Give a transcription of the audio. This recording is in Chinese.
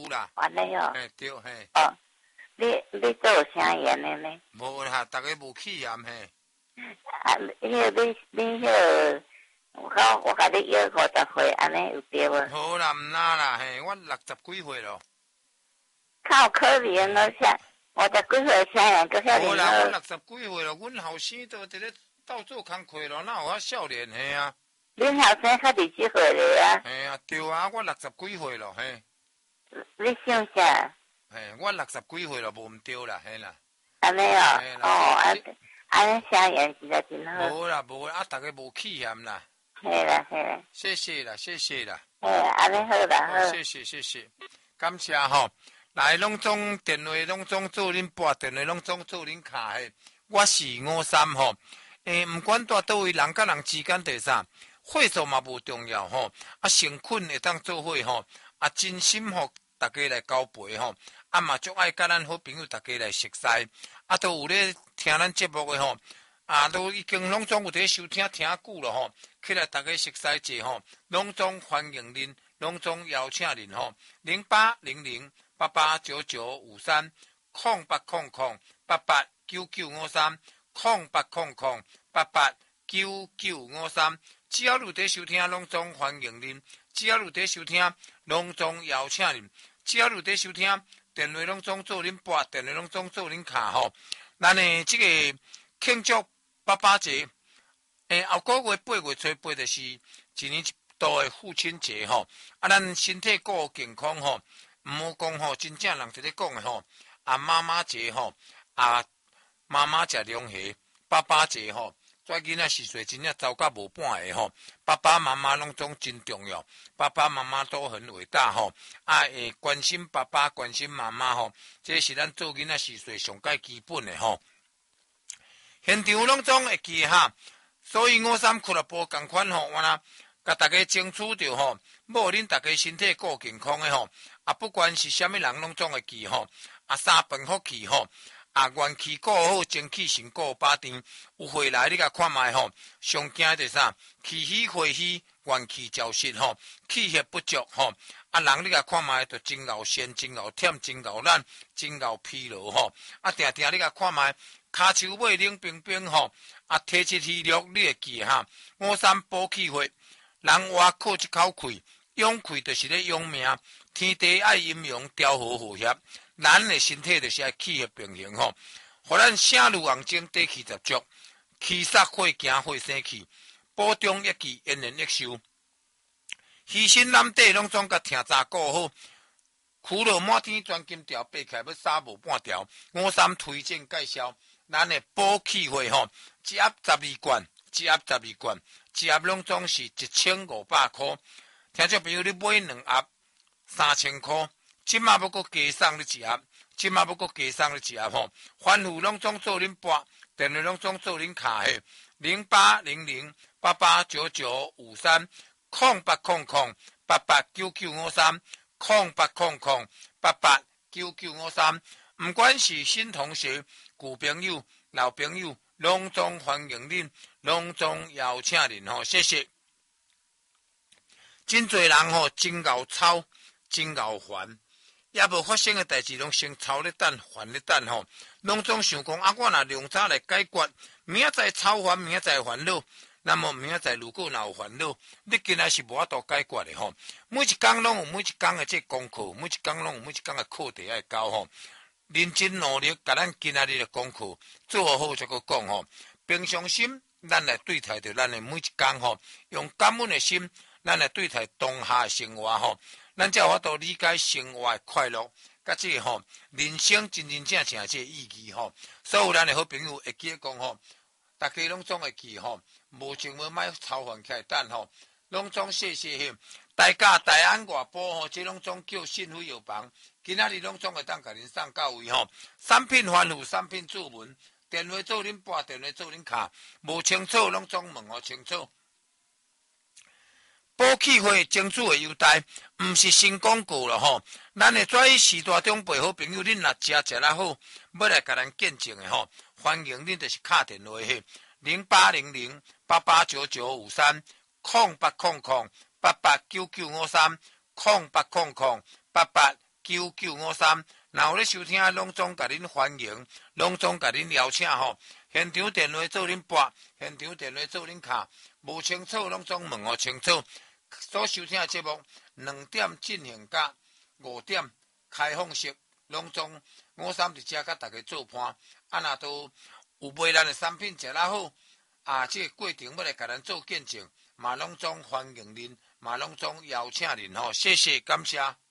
啦。 安尼哦。 嘿，对嘿。 哦，你做啥盐的呢？ 无啦，大家无气盐嘿。 啊，迄个你迄个，我甲你约50岁，安尼有对无？ 无啦，毋哪啦嘿，我60几岁咯。 靠可怜咯，啥50几岁啥人，搁遐无啦， 尔我60几岁咯，阮后生都伫咧斗做工课咯，哪有遐少年嘿啊？ 恁后生较20几岁咧啊？ 嘿啊，对啊，我60几岁咯嘿。 你姓啥？ 嘿，我60几岁咯，无毋对啦，嘿啦。 安尼哦，哦，安尼啥人实在真好。 无啦无啦，啊，大家无气嫌啦。 嘿啦嘿啦。谢谢啦，谢谢啦。 嘿，安尼好啦好。 谢谢，感谢吼。来，拢总电话拢总做恁拨电话，拢总做恁卡嘿。我是53吼。毋管在倒位，人甲人之间第啥，岁数嘛无重要吼。啊，诚恳会当做伙吼，啊，真心吼，大家来交陪吼。啊嘛，足爱甲咱好朋友大家来熟悉。啊，都有咧听咱节目的吼。啊，都已经拢总有伫收听久了吼，起来大家熟悉者吼，拢总欢迎恁，拢总邀请恁吼，0800889953 0800889953 只要有伫收听，拢总欢迎恁；只要有伫收听，拢总邀请恁；只要有伫收听，电话拢总做恁拨，电话拢总做恁卡吼。咱的这个庆祝爸爸节，后个月8月初8就是一年一度的父亲节吼。啊，咱身体顾好健康吼，毋好讲吼，真正人直咧讲的吼。啊，妈妈节吼，啊，妈妈食龙虾，爸爸节吼，遮囡仔时岁真正走甲无半个吼。爸爸妈妈拢总真重要，爸爸妈妈都很伟大吼。啊，会关心爸爸，关心妈妈吼，这是咱做囡仔时岁上介基本的吼。现场拢总会记哈，所以53俱乐部共款吼，我若甲大家争取着吼，要恁大家身体顾健康的吼，啊，不管是虾米人拢总会记吼，啊，三饭福气吼，啊，元气顾好，精气神顾饱甜，有回来你甲看卖吼，上惊的啥？气虚血虚，元气潮湿吼，气血不足吼，啊，人你甲看卖就真熬酸，真熬忝，真熬懒，真熬疲劳吼，啊，定定你甲看卖。骹手尾冷冰冰吼，啊，体质虚弱，你会记哈？53补气血，人活靠一口气，养气就是咧养命。天地爱阴阳调和和谐，咱的身体就是爱气血平衡吼。互咱生女旺精，地气十足，气煞火行火生气，保重一气，延年益寿。虚心男底拢总甲听查顾好。苦乐满天钻金条，爬起来要杀无半条。53推荐介绍。咱的补气血吼，一盒12罐，一盒12罐，一盒拢总是1500块。听众朋友，你买2盒3000块，即马要阁加送你一盒，即马要阁加送你一盒吼。反复拢总做恁拨，电话拢总做恁卡嘿，0800889953 0800889953 0800889953。毋管是新同学、旧朋友、老朋友，拢总欢迎恁，拢总邀请恁吼，谢谢。真侪人吼，真熬操，真熬烦，也无发生的代志，拢先操咧等，烦咧等吼，拢总想讲啊，我若量早来解决，明仔载操烦，明仔载烦恼。那么明仔载如果若有烦恼，你今仔是无法度解决的吼。每一工拢有每一工的这功课，每一工拢有每一工的课题爱交吼。认真努力，甲咱今仔日的功课做好才阁讲吼。平常心，咱来对待着咱的每一工吼，用感恩的心，咱来对待当下的生活吼。咱才有法度理解生活的快乐，甲这个吼人生真真正正这个意义吼。所有咱的好朋友会记得讲吼，大家拢总会记吼，无情无歹操烦起来等吼，拢总谢谢大家大安外保吼，这拢总叫信辉药房。今仔日拢总会当甲恁送到位吼，产品繁富，产品注文，电话做恁拨，电话做恁卡，无清楚拢总问互清楚。补气血争取的优待，毋是新广告了吼。咱的跩意时代中辈好朋友，恁若食得好，要来甲咱见证的吼，欢迎恁就是敲电话去0800889953 0800889953 080088 9953，若有咧收听，拢总甲恁欢迎，拢总甲恁邀请吼。现场电话做恁拨，现场电话做恁卡，无清楚拢总问我清楚。所收听的节目2点进行甲5点开放式，拢总53伫遮甲大家做伴。若都有卖咱的产品食啦好，这个过程要来甲咱做见证，嘛拢总欢迎恁，嘛拢总邀请恁吼，谢谢感谢。